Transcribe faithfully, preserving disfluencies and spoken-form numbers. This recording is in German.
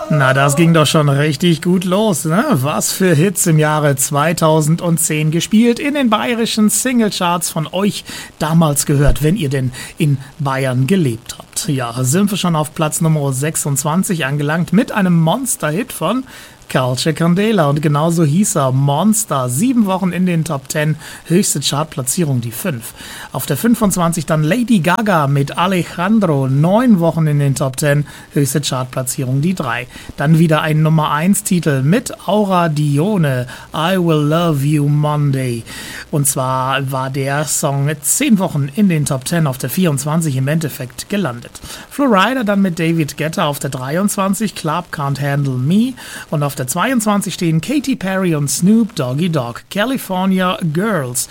Na, das ging doch schon richtig gut los, ne? Was für Hits im Jahre zweitausendzehn gespielt in den bayerischen Singlecharts von euch damals gehört, wenn ihr denn in Bayern gelebt habt. Ja, sind wir schon auf Platz Nummer sechsundzwanzig angelangt mit einem Monster-Hit von Culture Candela und genauso hieß er, Monster, sieben Wochen in den Top zehn, höchste Chartplatzierung die fünf. Auf der fünfundzwanzig dann Lady Gaga mit Alejandro, neun Wochen in den Top zehn, höchste Chartplatzierung die drei. Dann wieder ein Nummer eins Titel mit Aura Dione, I Will Love You Monday. Und zwar war der Song zehn Wochen in den Top zehn, auf der vierundzwanzig im Endeffekt gelandet. Florida dann mit David Guetta auf der dreiundzwanzig, Club Can't Handle Me, und auf der zweiundzwanzig stehen Katy Perry und Snoop Doggy Dogg, California Girls.